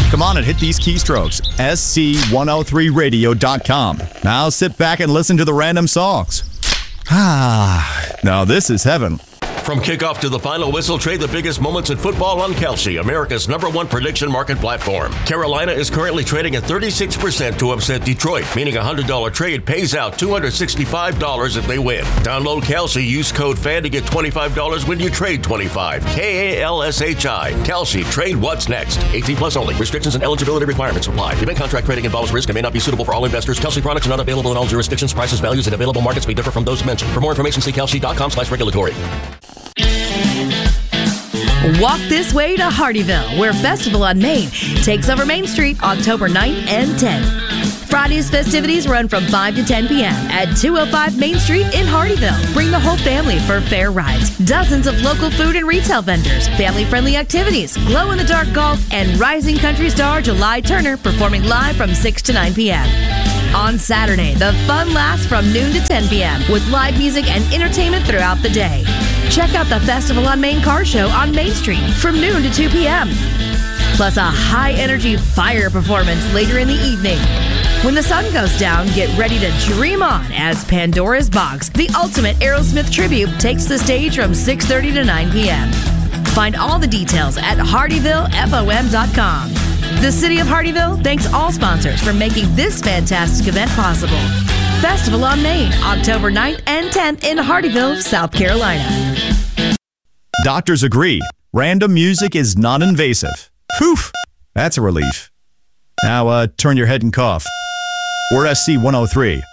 Come on and hit these keystrokes. SC103radio.com. Now sit back and listen to the random songs. Now this is heaven. From kickoff to the final whistle, trade the biggest moments in football on Kalshi, America's #1 prediction market platform. Carolina is currently trading at 36% to upset Detroit, meaning a $100 trade pays out $265 if they win. Download Kalshi, use code FAN to get $25 when you trade 25. KALSHI. Kalshi, trade what's next. 18 plus only. Restrictions and eligibility requirements apply. Event contract trading involves risk and may not be suitable for all investors. Kalshi products are not available in all jurisdictions. Prices, values, and available markets may differ from those mentioned. For more information, see kalshi.com/regulatory. Walk this way to Hardeeville, where Festival on Main takes over Main Street October 9th and 10th. Friday's festivities run from 5 to 10 p.m. at 205 Main Street in Hardeeville. Bring the whole family for fair rides, dozens of local food and retail vendors, family-friendly activities, glow-in-the-dark golf, and rising country star July Turner performing live from 6 to 9 p.m. On Saturday, the fun lasts from noon to 10 p.m. with live music and entertainment throughout the day. Check out the Festival on Main car show on Main Street from noon to 2 p.m. Plus a high-energy fire performance later in the evening. When the sun goes down, get ready to dream on as Pandora's Box, the ultimate Aerosmith tribute, takes the stage from 6:30 to 9 p.m. Find all the details at HardeevilleFOM.com. The City of Hardeeville thanks all sponsors for making this fantastic event possible. Festival on Main, October 9th and 10th in Hardeeville, South Carolina. Doctors agree. Random music is non-invasive. Phew, that's a relief. Now turn your head and cough. We're SC103.